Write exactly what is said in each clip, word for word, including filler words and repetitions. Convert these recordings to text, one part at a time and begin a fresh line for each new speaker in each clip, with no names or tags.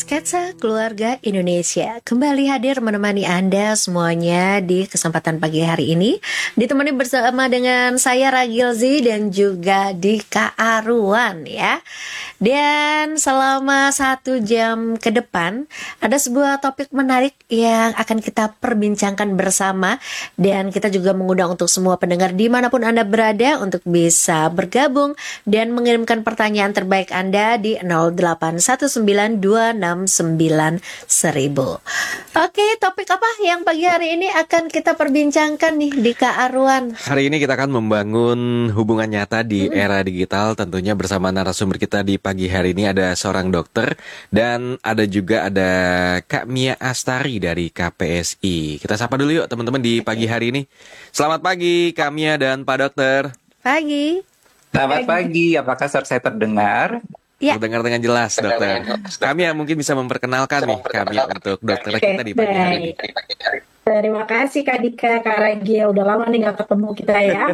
Sketsa Keluarga Indonesia kembali hadir menemani Anda semuanya di kesempatan pagi hari ini. Ditemani bersama dengan saya Ragilzi dan juga Dika Aruan ya. Dan selama satu jam ke depan ada sebuah topik menarik yang akan kita perbincangkan bersama. Dan kita juga mengundang untuk semua pendengar dimanapun Anda berada untuk bisa bergabung dan mengirimkan pertanyaan terbaik Anda di nol delapan satu sembilan dua enam sembilan seribu. Oke, topik apa yang pagi hari ini akan kita perbincangkan nih Dika Aruan?
Hari ini kita akan membangun hubungan nyata di hmm. era digital. Tentunya bersama narasumber kita di pagi hari ini ada seorang dokter dan ada juga ada Kak Mia Astari dari K P S I. Kita sapa dulu yuk teman-teman di pagi hari ini. Selamat pagi Kak Mia dan Pak Dokter.
Pagi.
Selamat pagi, apakah suara saya terdengar?
Ya.
Terdengar dengan jelas, dokter. Kami yang mungkin bisa memperkenalkan nih kami untuk dokter kita di pagi hari ini.
Terima kasih Kak Dika, Kak Ragil. Udah lama nih gak ketemu kita ya.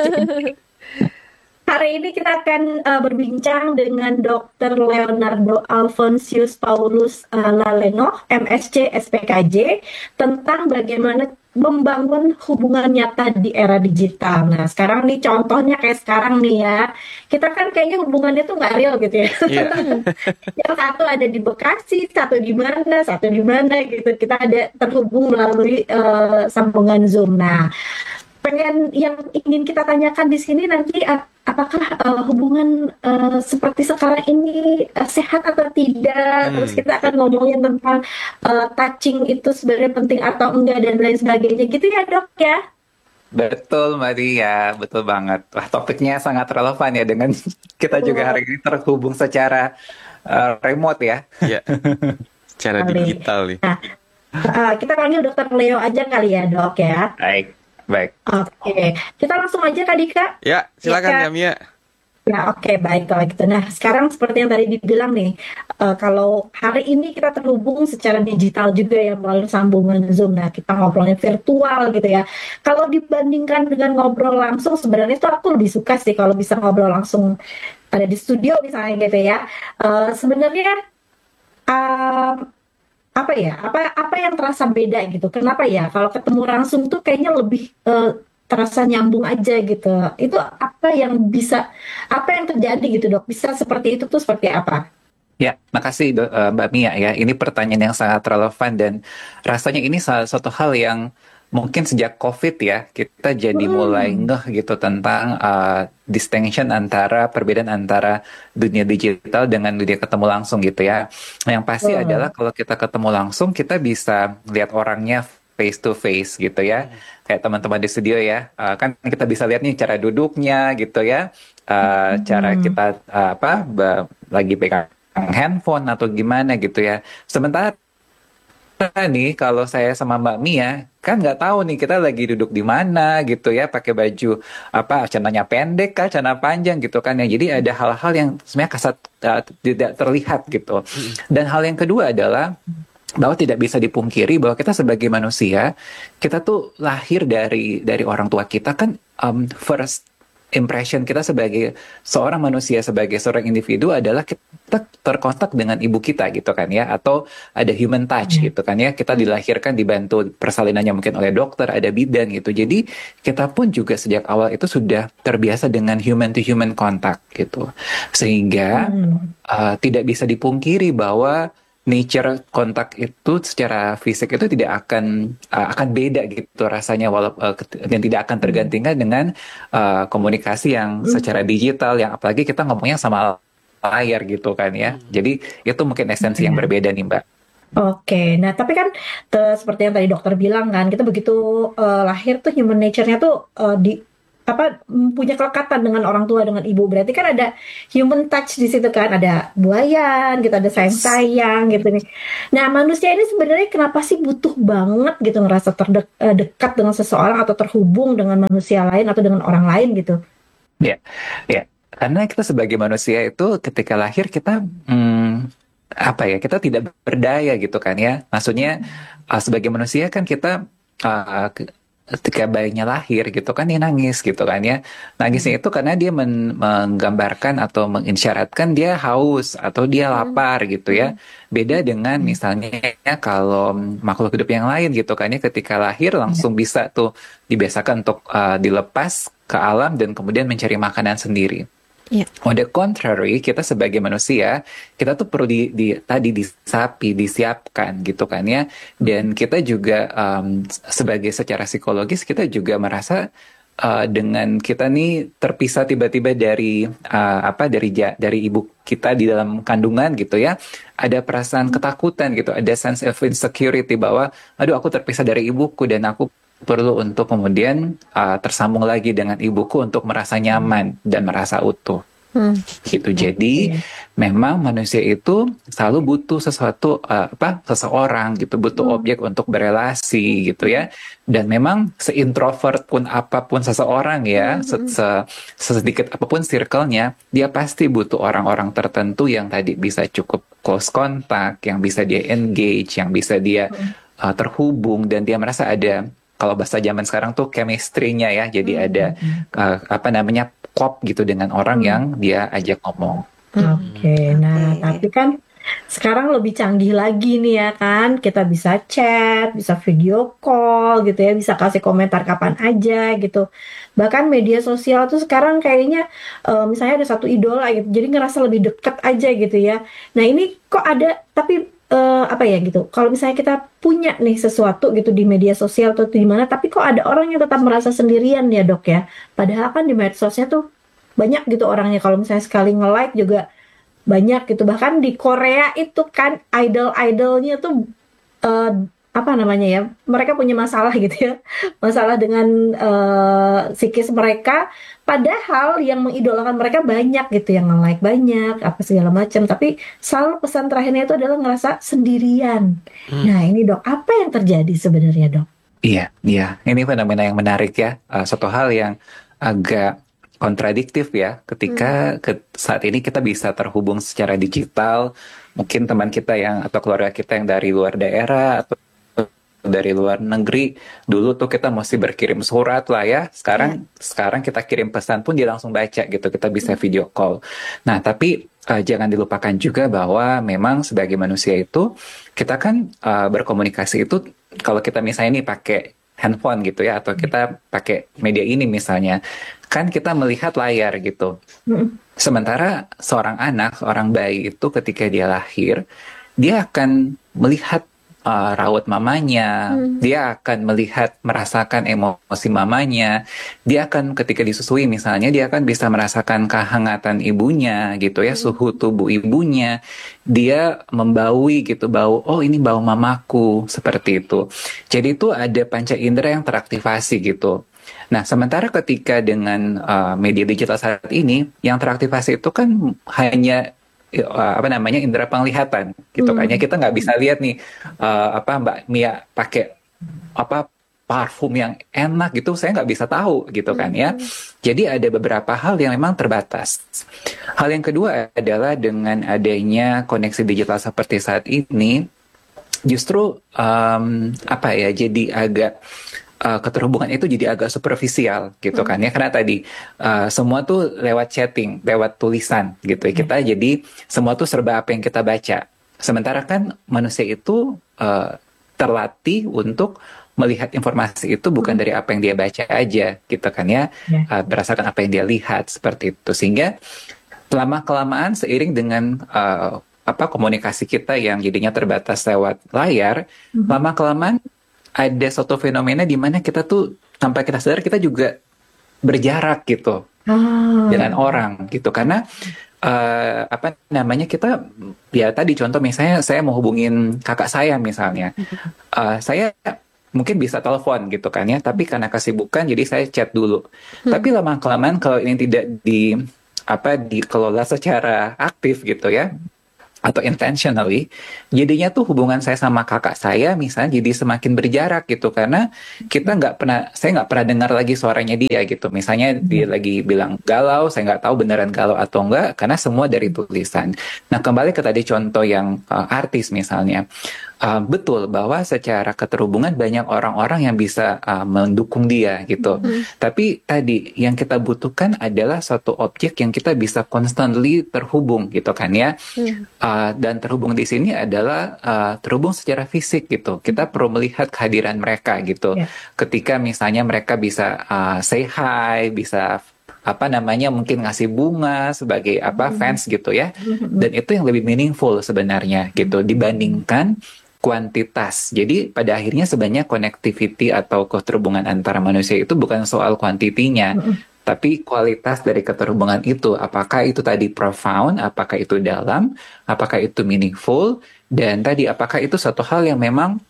Hari ini kita akan uh, berbincang dengan dokter Leonardo Alfonsius Paulus uh, Laleno, M S C, S P K J, tentang bagaimana membangun hubungan nyata di era digital. Nah, sekarang nih contohnya kayak sekarang nih ya, kita kan kayaknya hubungannya tuh nggak real gitu ya. Yeah. Yang satu ada di Bekasi, satu di mana, satu di mana gitu. Kita ada terhubung melalui uh, sambungan Zoom. Nah, pengen yang ingin kita tanyakan di sini nanti apakah uh, hubungan uh, seperti sekarang ini uh, sehat atau tidak? Hmm. Terus kita akan ngomongin tentang uh, touching itu sebenarnya penting atau enggak dan lain sebagainya gitu ya dok ya?
Betul Maria, betul banget. Wah, topiknya sangat relevan ya dengan kita juga hari ini terhubung secara uh, remote ya.
Iya, secara digital nih.
Nah, uh, kita panggil dokter Leo aja kali ya dok ya?
Baik. Baik.
Oke, okay. Kita langsung aja Kak Dika.
Ya, silakan ya, Kak Mia.
Ya, oke, okay, baik kalau gitu. Nah, sekarang seperti yang tadi dibilang nih, uh, kalau hari ini kita terhubung secara digital juga ya melalui sambungan Zoom. Nah, kita ngobrolnya virtual gitu ya. Kalau dibandingkan dengan ngobrol langsung, sebenarnya itu aku lebih suka sih kalau bisa ngobrol langsung ada di studio misalnya gitu ya. Uh, sebenarnya uh, apa ya apa apa yang terasa beda gitu, kenapa ya kalau ketemu langsung tuh kayaknya lebih uh, terasa nyambung aja gitu, itu apa yang bisa apa yang terjadi gitu dok, bisa seperti itu tuh seperti apa?
Ya, makasih Mbak Mia ya, ini pertanyaan yang sangat relevan dan rasanya ini salah satu hal yang mungkin sejak COVID ya, kita jadi hmm. mulai ngeh gitu tentang uh, distinction antara, perbedaan antara dunia digital dengan dunia ketemu langsung gitu ya. Yang pasti hmm. adalah kalau kita ketemu langsung, kita bisa lihat orangnya face to face gitu ya. Kayak teman-teman di studio ya, uh, kan kita bisa lihat nih cara duduknya gitu ya. Uh, hmm. Cara kita uh, apa lagi pegang handphone atau gimana gitu ya. Sementara nih kalau saya sama Mbak Mia kan nggak tahu nih kita lagi duduk di mana gitu ya, pakai baju apa, celananya pendek kah, celana panjang gitu kan ya. Jadi ada hal-hal yang sebenarnya kasat uh, tidak terlihat gitu. Dan hal yang kedua adalah bahwa tidak bisa dipungkiri bahwa kita sebagai manusia, kita tuh lahir dari dari orang tua kita kan, um, first impression kita sebagai seorang manusia, sebagai seorang individu adalah kita terkontak dengan ibu kita gitu kan ya, atau ada human touch gitu kan ya, kita dilahirkan dibantu persalinannya mungkin oleh dokter, ada bidan gitu. Jadi kita pun juga sejak awal itu sudah terbiasa dengan human to human contact gitu, sehingga uh, tidak bisa dipungkiri bahwa nature kontak itu secara fisik itu tidak akan uh, akan beda gitu rasanya, walaupun uh, dan tidak akan tergantikan dengan uh, komunikasi yang secara digital, yang apalagi kita ngomongnya sama layar gitu kan ya. Jadi itu mungkin esensi yang berbeda nih Mbak.
Oke, nah tapi kan te, seperti yang tadi dokter bilang kan, kita begitu uh, lahir tuh human nature-nya tuh uh, di apa punya kelekatan dengan orang tua, dengan ibu, berarti kan ada human touch di situ kan, ada buayan gitu, ada sayang-sayang gitu nih. Nah manusia ini sebenarnya kenapa sih butuh banget gitu ngerasa terdekat dengan seseorang atau terhubung dengan manusia lain atau dengan orang lain gitu?
Ya, ya, karena kita sebagai manusia itu ketika lahir kita hmm, apa ya, kita tidak berdaya gitu kan ya. Maksudnya uh, sebagai manusia kan kita uh, ketika bayinya lahir gitu kan dia nangis gitu kan ya. Nangisnya itu karena dia men- menggambarkan atau mengisyaratkan dia haus atau dia lapar gitu ya. Beda dengan misalnya kalau makhluk hidup yang lain gitu kan ya, ketika lahir langsung bisa tuh dibiasakan untuk uh, dilepas ke alam dan kemudian mencari makanan sendiri.
Iya.
On the contrary, kita sebagai manusia, kita tuh perlu di, di tadi disapi, disiapkan gitu kan ya. Dan kita juga um, sebagai secara psikologis kita juga merasa uh, dengan kita nih terpisah tiba-tiba dari uh, apa dari ja- dari ibu kita di dalam kandungan gitu ya. Ada perasaan ketakutan gitu, ada sense of insecurity bahwa aduh aku terpisah dari ibuku dan aku perlu untuk kemudian uh, tersambung lagi dengan ibuku untuk merasa nyaman dan merasa utuh.
Hmm.
Gitu. Jadi memang manusia itu selalu butuh sesuatu uh, apa seseorang gitu, butuh objek untuk berelasi gitu ya. Dan memang seintrovert pun apapun seseorang ya, se- se- sesedikit apapun circle-nya, dia pasti butuh orang-orang tertentu yang tadi bisa cukup close contact, yang bisa dia engage, yang bisa dia uh, terhubung dan dia merasa ada, kalau bahasa zaman sekarang tuh chemistry-nya ya, jadi ada uh, apa namanya klop gitu dengan orang yang dia ajak ngomong.
Oke, nah
Oke.
tapi kan sekarang lebih canggih lagi nih ya kan, kita bisa chat, bisa video call gitu ya, bisa kasih komentar kapan aja gitu. Bahkan media sosial tuh sekarang kayaknya eh, misalnya ada satu idola gitu, jadi ngerasa lebih deket aja gitu ya. Nah ini kok ada, tapi eh, apa ya gitu, kalau misalnya kita punya nih sesuatu gitu di media sosial atau di mana, tapi kok ada orang yang tetap merasa sendirian ya dok ya. Padahal kan di medsosnya tuh banyak gitu orangnya, kalau misalnya sekali nge-like juga banyak gitu. Bahkan di Korea itu kan idol-idolnya tuh eh, apa namanya ya, mereka punya masalah gitu ya, masalah dengan eh, psikis mereka, padahal yang mengidolakan mereka banyak gitu, yang nge-like banyak apa segala macam, tapi selalu pesan terakhirnya itu adalah ngerasa sendirian. Nah ini dok, apa yang terjadi sebenarnya dok?
Iya, iya. Ini fenomena yang menarik ya. Uh, satu hal yang agak kontradiktif ya. Ketika ke- saat ini kita bisa terhubung secara digital, mungkin teman kita yang atau keluarga kita yang dari luar daerah atau dari luar negeri, dulu tuh kita mesti berkirim surat lah ya. Sekarang sekarang kita kirim pesan pun dia langsung baca gitu. Kita bisa video call. Nah, tapi uh, jangan dilupakan juga bahwa memang sebagai manusia itu kita kan uh, berkomunikasi itu kalau kita misalnya nih pakai handphone gitu ya, atau kita pakai media ini misalnya, kan kita melihat layar gitu. Sementara seorang anak, seorang bayi itu ketika dia lahir, dia akan melihat uh, raut mamanya, dia akan melihat, merasakan emosi mamanya, dia akan ketika disusui misalnya, dia akan bisa merasakan kehangatan ibunya gitu ya, suhu tubuh ibunya, dia membaui gitu, bau, oh ini bau mamaku, seperti itu. Jadi itu ada panca indera yang teraktivasi gitu. Nah, sementara ketika dengan uh, media digital saat ini, yang teraktivasi itu kan hanya uh, apa namanya indera penglihatan, gitu kan ya. Kita nggak bisa lihat nih uh, apa Mbak Mia pakai apa parfum yang enak gitu, saya nggak bisa tahu gitu kan ya. Jadi ada beberapa hal yang memang terbatas. Hal yang kedua adalah dengan adanya koneksi digital seperti saat ini, justru um, apa ya, jadi agak uh, keterhubungan itu jadi agak superficial gitu kan ya, karena tadi uh, semua tuh lewat chatting, lewat tulisan gitu ya. Kita jadi semua tuh serba apa yang kita baca. Sementara kan manusia itu uh, terlatih untuk melihat informasi itu bukan dari apa yang dia baca aja gitu kan ya, uh, berdasarkan apa yang dia lihat seperti itu. Sehingga lama kelamaan seiring dengan uh, apa komunikasi kita yang jadinya terbatas lewat layar, lama kelamaan ada suatu fenomena di mana kita tuh tanpa kita sadar kita juga berjarak gitu dengan orang gitu, karena uh, apa namanya, kita ya tadi contoh misalnya saya mau hubungin kakak saya misalnya, uh, saya mungkin bisa telepon gitu kan ya, tapi karena kesibukan jadi saya chat dulu. Tapi lama kelamaan kalau ini tidak di apa dikelola secara aktif gitu ya, atau intentionally, jadinya tuh hubungan saya sama kakak saya misalnya jadi semakin berjarak gitu, karena kita nggak pernah, saya nggak pernah dengar lagi suaranya dia gitu. Misalnya dia lagi bilang galau, saya nggak tahu beneran galau atau enggak karena semua dari tulisan. Nah, kembali ke tadi contoh yang uh, artis misalnya, Uh, betul bahwa secara keterhubungan banyak orang-orang yang bisa uh, mendukung dia gitu.
Mhm.
Tapi tadi yang kita butuhkan adalah suatu objek yang kita bisa constantly terhubung gitu kan ya.
Hmm.
Uh, dan terhubung di sini adalah uh, terhubung secara fisik gitu. Kita perlu melihat kehadiran mereka gitu.
Ya.
Ketika misalnya mereka bisa uh, say hi, bisa apa namanya mungkin ngasih bunga sebagai apa fans gitu ya. Dan itu yang lebih meaningful sebenarnya gitu dibandingkan kuantitas. Jadi pada akhirnya sebenarnya connectivity atau keterhubungan antara manusia itu bukan soal kuantitinya, tapi kualitas dari keterhubungan itu. Apakah itu tadi profound, apakah itu dalam, apakah itu meaningful, dan tadi apakah itu satu hal yang memang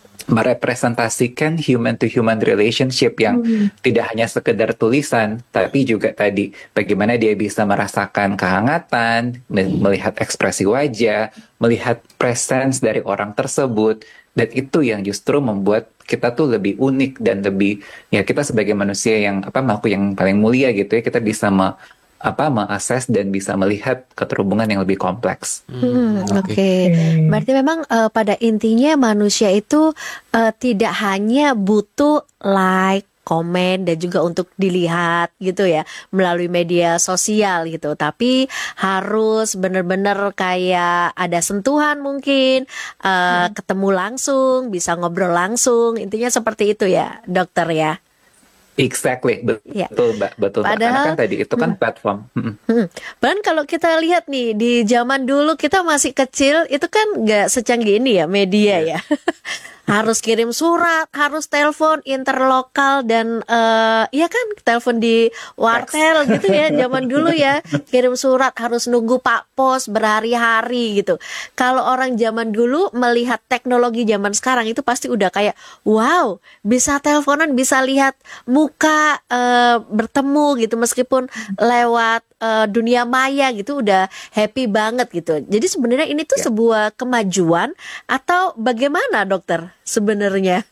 merepresentasikan human to human relationship yang
Hmm.
tidak hanya sekedar tulisan, tapi juga tadi bagaimana dia bisa merasakan kehangatan, me- melihat ekspresi wajah, melihat presence dari orang tersebut, dan itu yang justru membuat kita tuh lebih unik dan lebih ya kita sebagai manusia yang apa makhluk yang paling mulia gitu ya, kita bisa me- apa mengakses dan bisa melihat keterhubungan yang lebih kompleks.
Hmm, oke.
oke.
Berarti memang eh, pada intinya manusia itu eh, tidak hanya butuh like, komen dan juga untuk dilihat gitu ya melalui media sosial gitu, tapi harus benar-benar kayak ada sentuhan mungkin, eh, ketemu langsung, bisa ngobrol langsung, intinya seperti itu ya, dokter ya.
Exactly,
Ya.
betul Mbak, betul Mbak. Karena
Padahal
kan tadi itu kan platform. Mm-mm.
Hmm. Bahkan kalau kita lihat nih di zaman dulu kita masih kecil itu kan nggak secanggih ini ya media ya. Harus kirim surat, harus telepon interlokal dan eh ya kan telepon di wartel gitu ya zaman dulu ya. Kirim surat harus nunggu Pak Pos berhari-hari gitu. Kalau orang zaman dulu melihat teknologi zaman sekarang itu pasti udah kayak wow, bisa teleponan, bisa lihat muka, eh, bertemu gitu meskipun lewat eh, dunia maya gitu udah happy banget gitu. Jadi sebenarnya ini tuh
Ya.
sebuah kemajuan atau bagaimana dokter sebenarnya?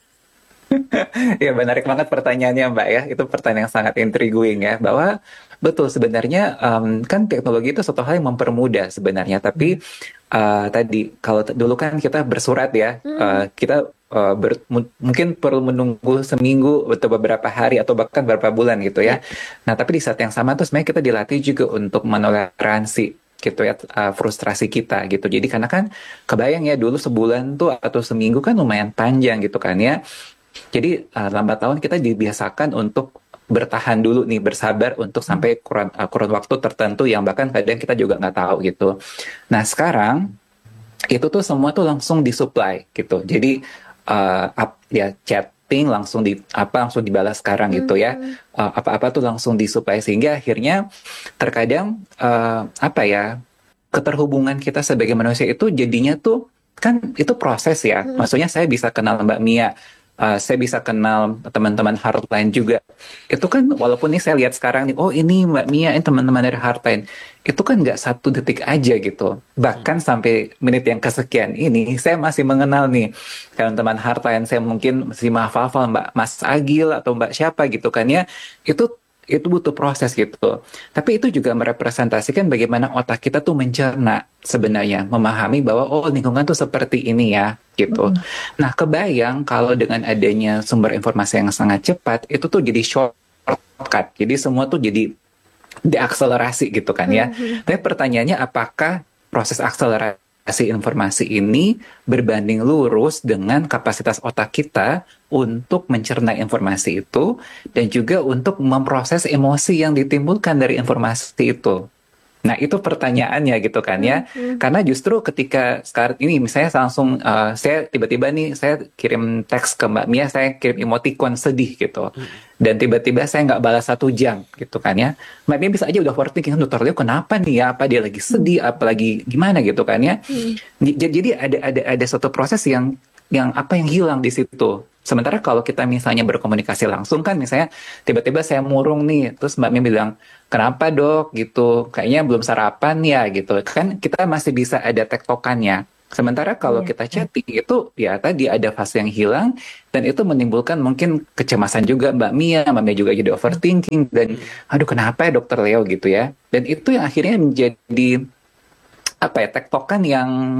Ya menarik banget pertanyaannya Mbak ya. Itu pertanyaan yang sangat intriguing ya. Bahwa betul sebenarnya em, kan teknologi itu suatu hal yang mempermudah sebenarnya. Tapi eh, tadi kalau t- dulu kan kita bersurat ya. eh, kita eh, ber- mu- mungkin perlu menunggu seminggu atau beberapa hari atau bahkan beberapa bulan gitu ya. Nah tapi di saat yang sama tuh sebenarnya kita dilatih juga untuk menoleransi gitu ya eh, frustrasi kita gitu. Jadi karena kan kebayang ya dulu sebulan tuh atau seminggu kan lumayan panjang gitu kan ya. Jadi uh, lambat laun kita dibiasakan untuk bertahan dulu nih, bersabar untuk sampai kurun, uh, kurun waktu tertentu yang bahkan kadang kita juga nggak tahu gitu. Nah sekarang itu tuh semua tuh langsung disupply gitu. Jadi uh, up, ya chatting langsung di apa langsung dibalas sekarang gitu ya. Uh, apa-apa tuh langsung disupply sehingga akhirnya terkadang uh, apa ya keterhubungan kita sebagai manusia itu jadinya tuh kan itu proses ya. Maksudnya saya bisa kenal Mbak Mia, uh, saya bisa kenal teman-teman Heartline juga. Itu kan walaupun nih saya lihat sekarang nih, oh ini Mbak Mia, ini teman-teman dari Heartline. Itu kan nggak satu detik aja gitu. Bahkan sampai menit yang kesekian ini, saya masih mengenal nih teman-teman Heartline. Saya mungkin masih hafal-hafal Mbak Mas Agil atau Mbak siapa gitu kan ya. Itu itu butuh proses gitu. Tapi itu juga merepresentasikan bagaimana otak kita tuh mencerna sebenarnya, memahami bahwa oh lingkungan tuh seperti ini ya gitu. Nah, kebayang kalau dengan adanya sumber informasi yang sangat cepat, itu tuh jadi shortcut. Jadi semua tuh jadi diakselerasi gitu kan ya. Tapi pertanyaannya apakah proses akselerasi informasi ini berbanding lurus dengan kapasitas otak kita untuk mencerna informasi itu dan juga untuk memproses emosi yang ditimbulkan dari informasi itu. Nah itu pertanyaannya gitu kan ya. Karena justru ketika sekarang ini misalnya saya langsung uh, saya tiba-tiba nih saya kirim teks ke Mbak Mia, saya kirim emoticon sedih gitu. Dan tiba-tiba saya nggak balas satu jam gitu kan ya. Mbak Mia bisa aja udah overthinking, dokter Leo kenapa nih ya, apa dia lagi sedih, apa lagi gimana gitu kan ya. J- Jadi ada ada ada suatu proses yang yang apa yang hilang di situ. Sementara kalau kita misalnya berkomunikasi langsung kan misalnya tiba-tiba saya murung nih, terus Mbak Mia bilang, kenapa dok gitu, kayaknya belum sarapan ya gitu. Kan kita masih bisa ada tektokannya. Sementara kalau
Iya,
kita chatting itu ya tadi ada fase yang hilang dan itu menimbulkan mungkin kecemasan juga Mbak Mia, Mbak Mia juga jadi overthinking dan aduh kenapa ya dokter Leo gitu ya. Dan itu yang akhirnya menjadi apa ya tektokan yang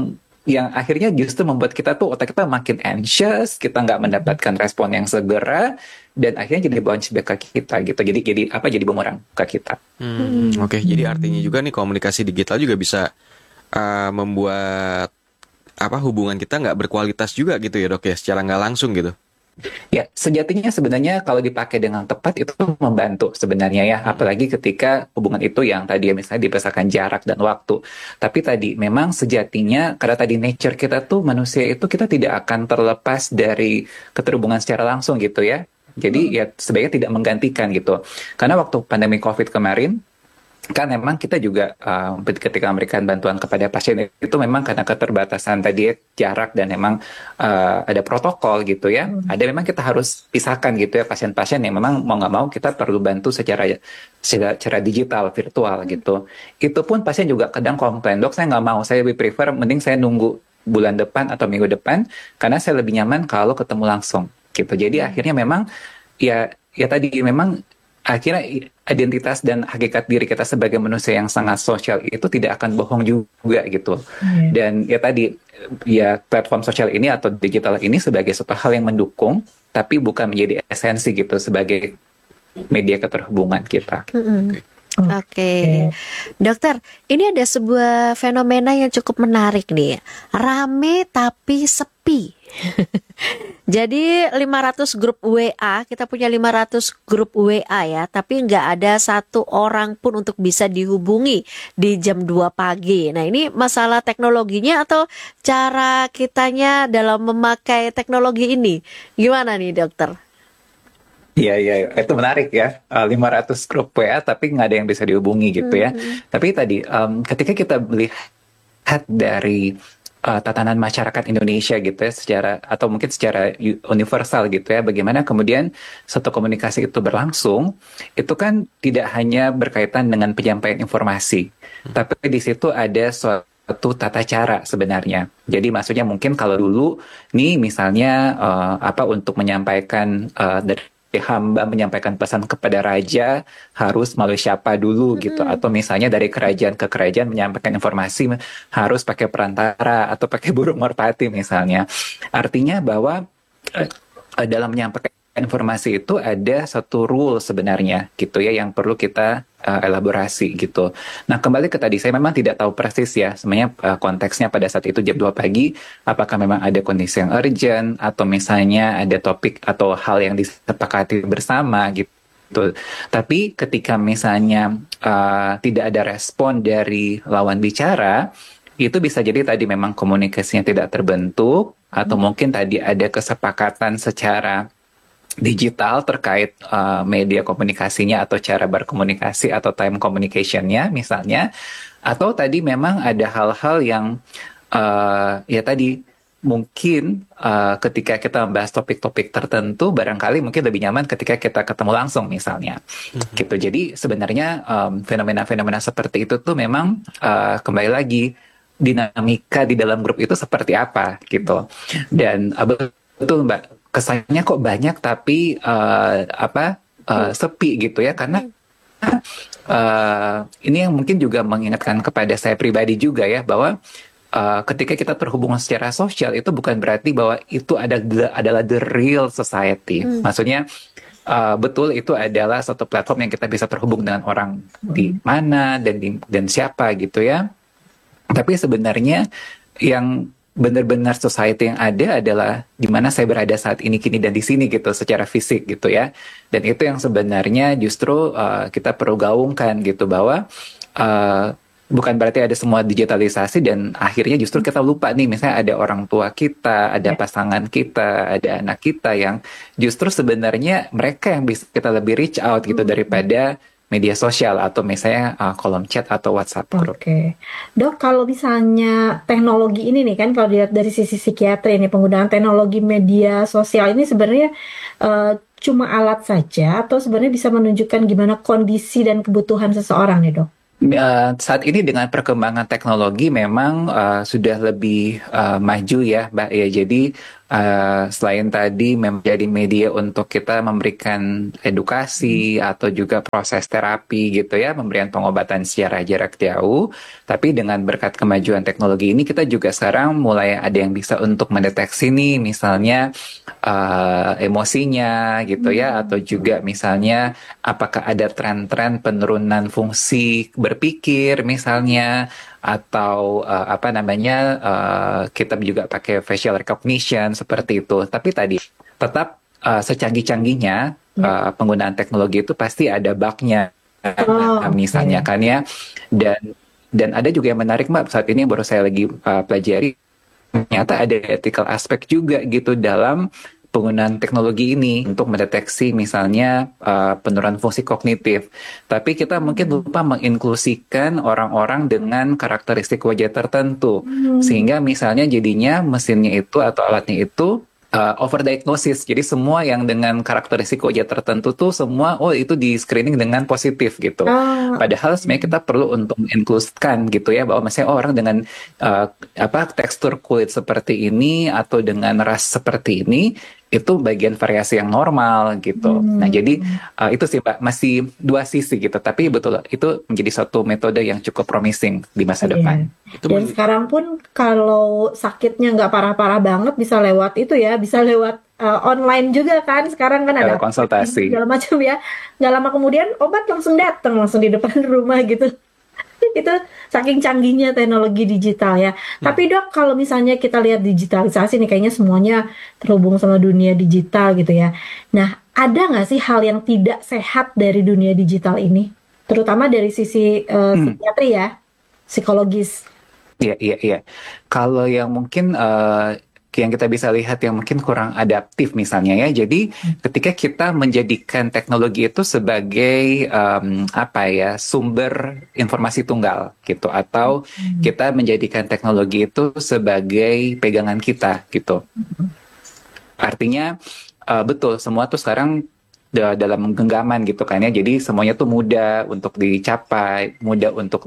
yang akhirnya justru membuat kita tuh otak kita makin anxious, kita nggak mendapatkan respon yang segera, dan akhirnya jadi bounce back ke kita gitu. Jadi jadi apa? Jadi bumerang ke kita.
Hmm, Oke, jadi artinya juga nih komunikasi digital juga bisa uh, membuat apa hubungan kita nggak berkualitas juga gitu ya dok ya, secara nggak langsung gitu.
Ya, sejatinya sebenarnya kalau dipakai dengan tepat itu membantu sebenarnya ya, apalagi ketika hubungan itu yang tadi ya misalnya dipisahkan jarak dan waktu. Tapi tadi memang sejatinya karena tadi nature kita tuh manusia itu kita tidak akan terlepas dari keterhubungan secara langsung gitu ya. Jadi ya sebaiknya tidak menggantikan gitu. Karena waktu pandemi COVID kemarin kan memang kita juga uh, ketika memberikan bantuan kepada pasien itu memang karena keterbatasan tadi jarak dan memang uh, ada protokol gitu ya. Hmm. Ada memang kita harus pisahkan gitu ya pasien-pasien yang memang mau nggak mau kita perlu bantu secara secara, secara digital virtual hmm. gitu. Itu pun pasien juga kadang komplain, dok saya nggak mau, saya lebih prefer mending saya nunggu bulan depan atau minggu depan karena saya lebih nyaman kalau ketemu langsung gitu. Jadi hmm. akhirnya memang ya ya tadi memang akhirnya identitas dan hakikat diri kita sebagai manusia yang sangat sosial itu tidak akan bohong juga gitu. Hmm. Dan ya tadi ya platform sosial ini atau digital ini sebagai suatu hal yang mendukung tapi bukan menjadi esensi gitu sebagai media keterhubungan kita.
Hmm. Oke, okay. Dokter, ini ada sebuah fenomena yang cukup menarik nih, rame tapi sepi. Jadi lima ratus grup W A, kita punya lima ratus grup W A ya, tapi nggak ada satu orang pun untuk bisa dihubungi di jam dua pagi. Nah ini masalah teknologinya atau cara kitanya dalam memakai teknologi ini, gimana nih dokter?
Iya, iya, itu menarik ya, uh, lima ratus grup W A tapi nggak ada yang bisa dihubungi gitu ya. Mm-hmm. Tapi tadi um, ketika kita melihat dari uh, tatanan masyarakat Indonesia gitu ya, secara atau mungkin secara universal gitu ya, bagaimana kemudian satu komunikasi itu berlangsung, itu kan tidak hanya berkaitan dengan penyampaian informasi, mm-hmm. tapi di situ ada suatu satu tata cara sebenarnya. Jadi maksudnya mungkin kalau dulu nih misalnya uh, apa untuk menyampaikan uh, dari hamba menyampaikan pesan kepada raja harus melalui siapa dulu mm-hmm. gitu, atau misalnya dari kerajaan ke kerajaan menyampaikan informasi harus pakai perantara atau pakai burung merpati misalnya. Artinya bahwa eh, dalam menyampaikan informasi itu ada satu rule sebenarnya gitu ya yang perlu kita uh, elaborasi gitu. Nah kembali ke tadi, saya memang tidak tahu persis ya sebenarnya uh, konteksnya pada saat itu jam dua pagi apakah memang ada kondisi yang urgent atau misalnya ada topik atau hal yang disepakati bersama gitu. Tapi ketika misalnya uh, tidak ada respon dari lawan bicara, itu bisa jadi tadi memang komunikasinya tidak terbentuk atau hmm. mungkin tadi ada kesepakatan secara digital terkait uh, media komunikasinya atau cara berkomunikasi atau time communication-nya misalnya, atau tadi memang ada hal-hal yang uh, ya tadi mungkin uh, ketika kita membahas topik-topik tertentu barangkali mungkin lebih nyaman ketika kita ketemu langsung misalnya mm-hmm. gitu. Jadi sebenarnya um, fenomena-fenomena seperti itu tuh memang uh, kembali lagi dinamika di dalam grup itu seperti apa gitu. Dan uh, betul Mbak, kesannya kok banyak tapi uh, apa uh, sepi gitu ya, karena uh, ini yang mungkin juga mengingatkan kepada saya pribadi juga ya bahwa uh, ketika kita terhubung secara sosial itu bukan berarti bahwa itu ada adalah the real society. Hmm. Maksudnya uh, betul itu adalah satu platform yang kita bisa terhubung dengan orang hmm. di mana dan di, dan siapa gitu ya. Tapi sebenarnya yang benar-benar society yang ada adalah di mana saya berada saat ini, kini, dan di sini gitu, secara fisik gitu ya. Dan itu yang sebenarnya justru uh, kita perlu gaungkan gitu, bahwa uh, bukan berarti ada semua digitalisasi dan akhirnya justru kita lupa nih, misalnya ada orang tua kita, ada pasangan kita, ada anak kita yang justru sebenarnya mereka yang bisa kita lebih reach out gitu daripada media sosial atau misalnya uh, kolom chat atau WhatsApp group.
Oke, okay. Dok, kalau misalnya teknologi ini nih kan, kalau dilihat dari sisi psikiatri ini, penggunaan teknologi media sosial ini sebenarnya uh, cuma alat saja atau sebenarnya bisa menunjukkan gimana kondisi dan kebutuhan seseorang nih dok?
Uh, saat ini dengan perkembangan teknologi memang uh, sudah lebih uh, maju ya, Mbak ya. Jadi uh, selain tadi menjadi media untuk kita memberikan edukasi atau juga proses terapi gitu ya, pemberian pengobatan secara jarak jauh, tapi dengan berkat kemajuan teknologi ini kita juga sekarang mulai ada yang bisa untuk mendeteksi nih misalnya uh, emosinya gitu ya, atau juga misalnya apakah ada tren-tren penurunan fungsi berpikir misalnya, atau uh, apa namanya uh, kita juga pakai facial recognition seperti itu. Tapi tadi tetap uh, secanggih-canggihnya uh, penggunaan teknologi itu pasti ada bug-nya.
Oh,
Nah, misalnya
oke.
kan ya, dan dan ada juga yang menarik Mbak, saat ini yang baru saya lagi uh, pelajari, ternyata ada ethical aspek juga gitu dalam penggunaan teknologi ini untuk mendeteksi misalnya uh, penurunan fungsi kognitif. Tapi kita mungkin lupa menginklusikan orang-orang dengan karakteristik wajah tertentu.
Hmm.
Sehingga misalnya jadinya mesinnya itu atau alatnya itu uh, overdiagnosis. Jadi semua yang dengan karakteristik wajah tertentu tuh semua, oh itu di screening dengan positif gitu.
Ah,
Padahal sebenarnya kita perlu untuk menginkluskan gitu ya, bahwa misalnya oh, orang dengan uh, apa tekstur kulit seperti ini atau dengan ras seperti ini itu bagian variasi yang normal gitu. Nah
hmm.
jadi uh, itu sih Mbak, masih dua sisi gitu. Tapi betul itu menjadi satu metode yang cukup promising di masa
Iya.
depan.
Itu
Dan
men-
sekarang pun kalau sakitnya nggak parah-parah banget bisa lewat itu ya, bisa lewat uh, online juga kan. Sekarang kan ada
Telekonsultasi.
segala macam ya. Nggak lama kemudian obat langsung datang, langsung di depan rumah gitu. Itu saking canggihnya teknologi digital ya. Tapi Dok, kalau misalnya kita lihat digitalisasi nih, kayaknya semuanya terhubung sama dunia digital gitu ya. Nah, ada nggak sih hal yang tidak sehat dari dunia digital ini? Terutama dari sisi uh,
Hmm.
psikiatri ya, psikologis.
Iya, iya, iya. Kalau yang mungkin eh, yang kita bisa lihat yang mungkin kurang adaptif misalnya ya. Jadi ketika kita menjadikan teknologi itu sebagai em, apa ya, sumber informasi tunggal gitu, atau kita menjadikan teknologi itu sebagai pegangan kita gitu. Artinya eh, betul semua tuh sekarang da- dalam genggaman gitu kan ya. Jadi semuanya tuh mudah untuk dicapai, mudah untuk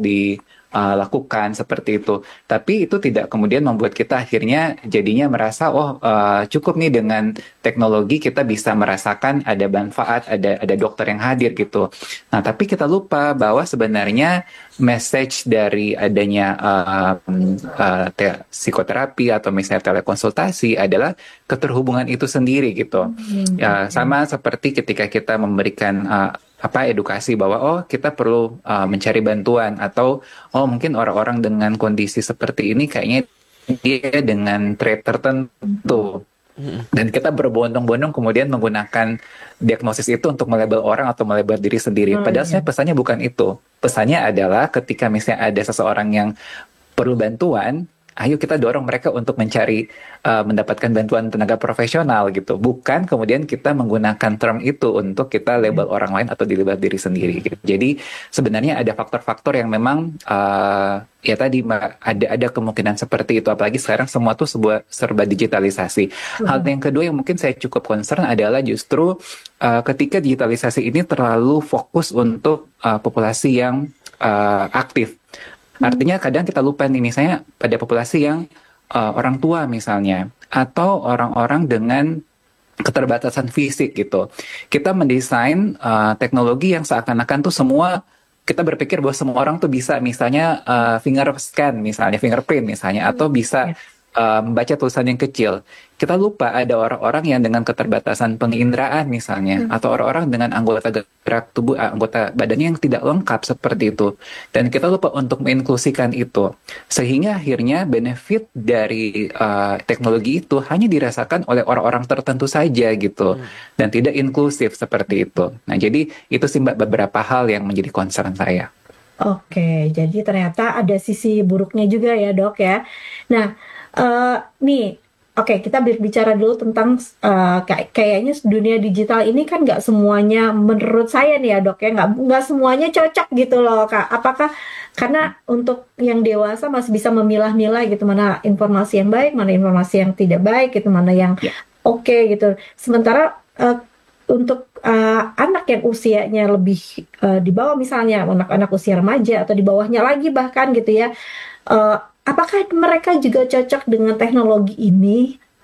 dilakukan seperti itu. Tapi itu tidak kemudian membuat kita akhirnya jadinya merasa oh eh, cukup nih dengan teknologi kita bisa merasakan ada manfaat, ada ada dokter yang hadir gitu. Nah, tapi kita lupa bahwa sebenarnya message dari adanya eh, eh, te- psikoterapi atau misalnya telekonsultasi adalah keterhubungan itu sendiri gitu.
Hmm.
Ya, sama seperti ketika kita memberikan uh, apa edukasi bahwa oh kita perlu uh, mencari bantuan, atau oh mungkin orang-orang dengan kondisi seperti ini kayaknya dia dengan trait tertentu, dan kita berbondong-bondong kemudian menggunakan diagnosis itu untuk melabel orang atau melabel diri sendiri.
Oh,
Padahal
iya.
sebenarnya pesannya bukan itu. Pesannya adalah ketika misalnya ada seseorang yang perlu bantuan, ayo kita dorong mereka untuk mencari uh, mendapatkan bantuan tenaga profesional gitu. Bukan kemudian kita menggunakan term itu untuk kita label orang lain atau dilabel diri sendiri gitu. Jadi sebenarnya ada faktor-faktor yang memang uh, ya tadi Mbak, ada ada kemungkinan seperti itu, apalagi sekarang semua tuh sebuah serba digitalisasi. Hal yang kedua yang mungkin saya cukup concern adalah justru uh, ketika digitalisasi ini terlalu fokus untuk uh, populasi yang uh, aktif. Artinya kadang kita lupa nih misalnya pada populasi yang uh, orang tua misalnya, atau orang-orang dengan keterbatasan fisik gitu. Kita mendesain uh, teknologi yang seakan-akan tuh semua, kita berpikir bahwa semua orang tuh bisa misalnya uh, finger scan misalnya, fingerprint misalnya, atau bisa uh, membaca tulisan yang kecil. Kita lupa ada orang-orang yang dengan keterbatasan penginderaan misalnya, atau orang-orang dengan anggota gerak tubuh, anggota badannya yang tidak lengkap seperti itu. Dan kita lupa untuk menginklusikan itu. Sehingga akhirnya benefit dari uh, teknologi itu hanya dirasakan oleh orang-orang tertentu saja gitu. Dan tidak inklusif seperti itu. Nah jadi itu sih Mbak beberapa hal yang menjadi concern saya.
Oke, jadi ternyata ada sisi buruknya juga ya dok ya. Nah, eh, nih, oke kita berbicara dulu tentang eh, kayak kayaknya dunia digital ini kan nggak semuanya, menurut saya nih ya dok ya, nggak nggak semuanya cocok gitu loh kak. Apakah karena untuk yang dewasa masih bisa memilah-milah gitu, mana informasi yang baik, mana informasi yang tidak baik gitu, mana yang
Ya.
oke gitu. Sementara eh, untuk eh, anak yang usianya lebih eh, di bawah, misalnya anak-anak usia remaja atau di bawahnya lagi bahkan gitu ya, eh, apakah mereka juga cocok dengan teknologi ini?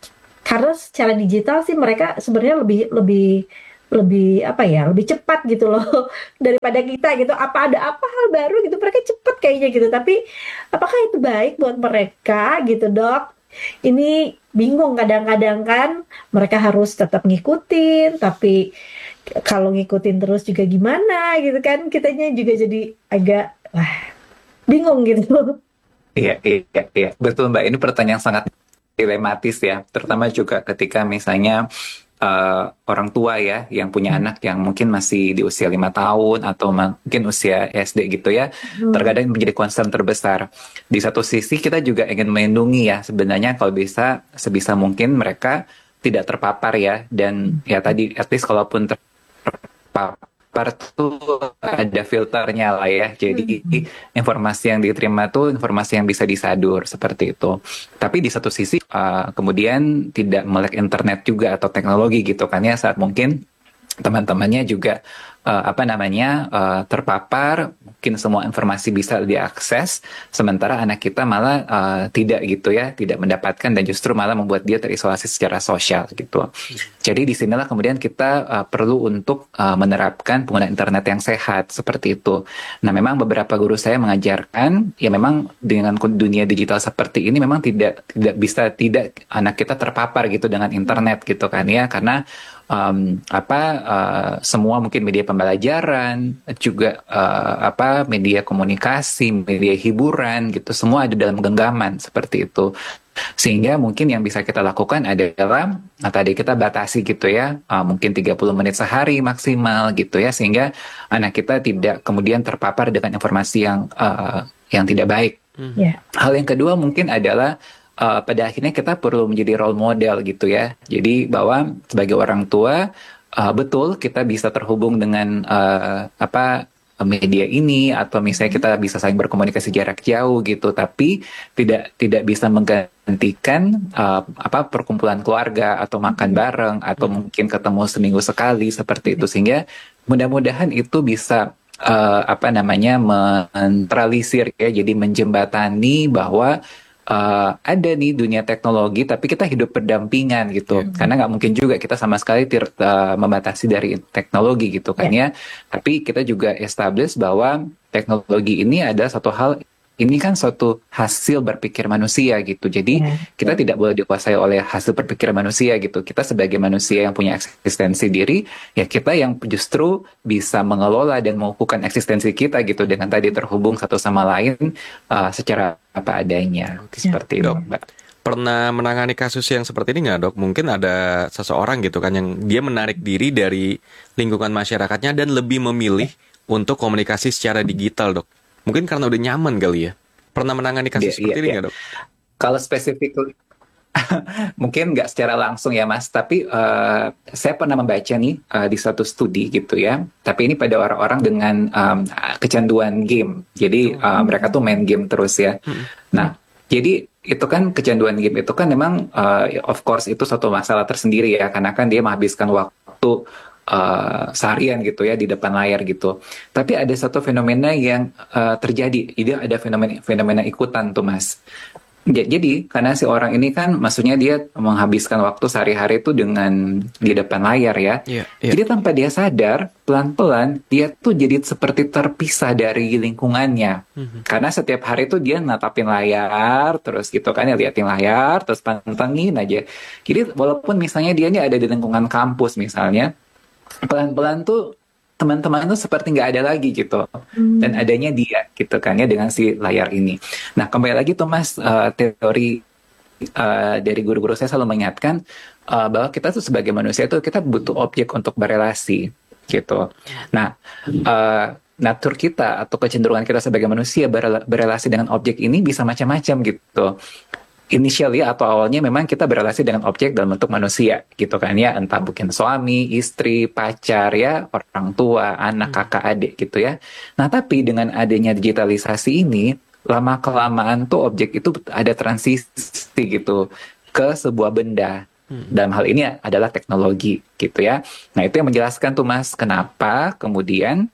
karena secara digital sih mereka sebenarnya lebih lebih lebih apa ya, lebih cepat gitu loh daripada kita gitu. Apa ada apa hal baru gitu, mereka cepat kayaknya gitu. Tapi apakah itu baik buat mereka gitu, Dok? Ini bingung kadang-kadang kan, mereka harus tetap ngikutin, tapi kalau ngikutin terus juga gimana gitu kan, kitanya juga jadi agak wah bingung gitu.
Iya, iya, iya. Betul Mbak, ini pertanyaan sangat dilematis ya. Terutama juga ketika misalnya eh, orang tua ya, yang punya anak yang mungkin masih di usia lima tahun atau mungkin usia S D gitu ya.
Hmm.
Terkadang menjadi concern terbesar. Di satu sisi kita juga ingin melindungi ya, sebenarnya kalau bisa, sebisa mungkin mereka tidak terpapar ya. Dan ya tadi, at least kalaupun terpapar tuh ada filternya lah ya. Jadi informasi yang diterima tuh informasi yang bisa disadur seperti itu. Tapi di satu sisi uh, kemudian tidak melek internet juga atau teknologi gitu kan ya, saat mungkin teman-temannya juga uh, apa namanya uh, terpapar, mungkin semua informasi bisa diakses, sementara anak kita malah uh, tidak gitu ya, tidak mendapatkan dan justru malah membuat dia terisolasi secara sosial gitu. Jadi disinilah kemudian kita uh, perlu untuk uh, menerapkan penggunaan internet yang sehat seperti itu. Nah memang beberapa guru saya mengajarkan ya memang dengan dunia digital seperti ini memang tidak tidak bisa tidak anak kita terpapar gitu dengan internet gitu kan ya, karena um, apa uh, semua mungkin media pembelajaran juga uh, apa media komunikasi, media hiburan gitu, semua ada dalam genggaman seperti itu. Sehingga mungkin yang bisa kita lakukan adalah nah tadi kita batasi gitu ya, uh, mungkin tiga puluh menit sehari maksimal gitu ya, sehingga anak kita tidak kemudian terpapar dengan informasi yang uh, yang tidak baik.
Ya.
Hal yang kedua mungkin adalah uh, pada akhirnya kita perlu menjadi role model gitu ya. Jadi bahwa sebagai orang tua uh, betul kita bisa terhubung dengan uh, apa media ini atau misalnya kita bisa saling berkomunikasi jarak jauh gitu, tapi tidak tidak bisa menggantikan uh, apa perkumpulan keluarga atau makan bareng atau mungkin ketemu seminggu sekali seperti itu, sehingga mudah-mudahan itu bisa uh, apa namanya menetralisir ya, jadi menjembatani bahwa Uh, ada nih dunia teknologi, tapi kita hidup berdampingan gitu. Yeah. Karena nggak mungkin juga kita sama sekali tir, uh, membatasi dari teknologi gitu kan yeah. ya. Tapi kita juga establish bahwa teknologi ini ada satu hal, ini kan suatu hasil berpikir manusia gitu. Jadi yeah. kita tidak boleh dikuasai oleh hasil berpikir manusia gitu. Kita sebagai manusia yang punya eksistensi diri, ya kita yang justru bisa mengelola dan mengukuhkan eksistensi kita gitu, dengan tadi terhubung satu sama lain uh, secara apa adanya.
Oke.
Seperti itu,
Dok,
Mbak.
pernah menangani kasus yang seperti ini nggak, Dok? Mungkin ada seseorang gitu kan yang dia menarik diri dari lingkungan masyarakatnya dan lebih memilih untuk komunikasi secara digital, Dok. Mungkin karena udah nyaman kali ya. Pernah menangani kasus
Iya,
seperti
iya,
ini
iya.
nggak, Dok?
Kalau spesifik mungkin nggak secara langsung ya Mas, tapi uh, saya pernah membaca nih uh, di suatu studi gitu ya. Tapi ini pada orang-orang dengan um, kecanduan game. Jadi uh, mereka tuh main game terus ya. Nah, jadi itu kan kecanduan game itu kan memang uh, of course itu suatu masalah tersendiri ya, karena kan dia menghabiskan waktu uh, seharian gitu ya di depan layar gitu. Tapi ada satu fenomena yang uh, terjadi. Jadi ada fenomena fenomena ikutan tuh Mas. Jadi karena si orang ini kan maksudnya dia menghabiskan waktu sehari-hari itu dengan di depan layar ya.
Iya, iya.
Jadi tanpa dia sadar, pelan-pelan dia tuh jadi seperti terpisah dari lingkungannya.
Mhm.
Karena setiap hari tuh dia natapin layar, terus gitu kan ya, liatin layar, terus pantengin aja. Jadi walaupun misalnya dia ini ada di lingkungan kampus misalnya, pelan-pelan tuh teman-teman tuh seperti nggak ada lagi gitu, dan adanya dia gitu kan ya dengan si layar ini. Nah kembali lagi tuh Mas, uh, teori uh, dari guru-guru saya selalu mengingatkan uh, bahwa kita tuh sebagai manusia tuh kita butuh objek untuk berelasi gitu. Nah uh, natur kita atau kecenderungan kita sebagai manusia berela- berelasi dengan objek ini bisa macam-macam gitu. Initially atau awalnya memang kita berelasi dengan objek dalam bentuk manusia gitu kan ya, entah mungkin suami, istri, pacar ya, orang tua, anak, kakak, adik gitu ya. Nah tapi dengan adanya digitalisasi ini, lama kelamaan tuh objek itu ada transisi gitu ke sebuah benda. Dalam hal ini adalah teknologi gitu ya. Nah itu yang menjelaskan tuh Mas kenapa kemudian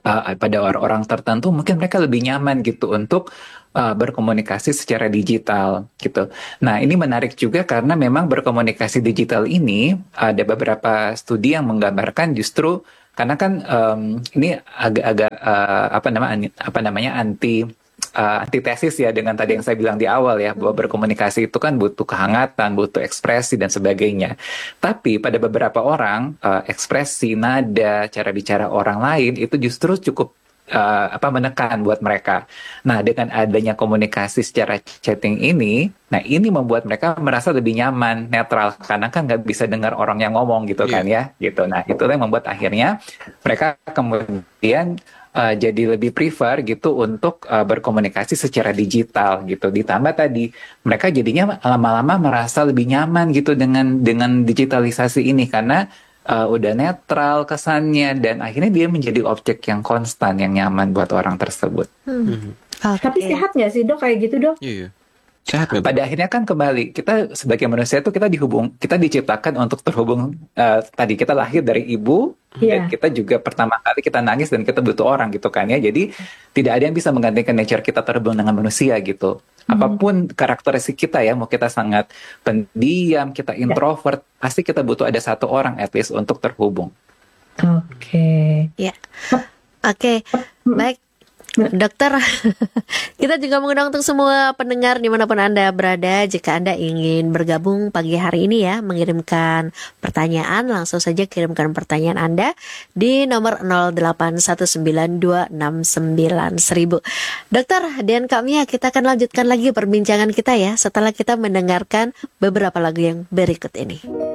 uh, pada orang-orang tertentu mungkin mereka lebih nyaman gitu untuk uh, berkomunikasi secara digital gitu. Nah, ini menarik juga karena memang berkomunikasi digital ini ada beberapa studi yang menggambarkan justru karena kan um, ini agak-agak uh, apa namanya apa namanya anti uh, antitesis ya dengan tadi yang saya bilang di awal ya, bahwa berkomunikasi itu kan butuh kehangatan, butuh ekspresi dan sebagainya. Tapi pada beberapa orang uh, ekspresi, nada, cara bicara orang lain itu justru cukup uh, apa menekan buat mereka. Nah, dengan adanya komunikasi secara chatting ini, nah ini membuat mereka merasa lebih nyaman, netral, karena kan nggak bisa dengar orang yang ngomong gitu kan ya, gitu. Nah, itu yang membuat akhirnya mereka kemudian uh, jadi lebih prefer gitu untuk uh, berkomunikasi secara digital gitu. Ditambah tadi mereka jadinya lama-lama merasa lebih nyaman gitu dengan dengan digitalisasi ini karena uh, udah netral kesannya dan akhirnya dia menjadi objek yang konstan, yang nyaman buat orang tersebut.
Hmm.
Tapi
Oke.
sehat nggak sih dok kayak gitu dok?
Iya. Sehat nggak tuh?
Pada akhirnya kan kembali kita sebagai manusia itu kita dihubung, kita diciptakan untuk terhubung. Uh, tadi kita lahir dari ibu dan
Iya.
kita juga pertama kali kita nangis dan kita butuh orang gitu kan ya. Jadi tidak ada yang bisa menggantikan nature kita terhubung dengan manusia gitu. Apapun karakteristik kita ya, mau kita sangat pendiam, kita introvert, pasti kita butuh ada satu orang at least untuk terhubung.
Oke.
Ya. Oke, baik. Dokter, kita juga mengundang untuk semua pendengar dimanapun Anda berada. Jika Anda ingin bergabung pagi hari ini ya, mengirimkan pertanyaan, langsung saja kirimkan pertanyaan Anda di nomor nol delapan satu sembilan dua enam sembilan seribu. Dokter dan Kak Mia, kita akan lanjutkan lagi perbincangan kita ya setelah kita mendengarkan beberapa lagu yang berikut ini.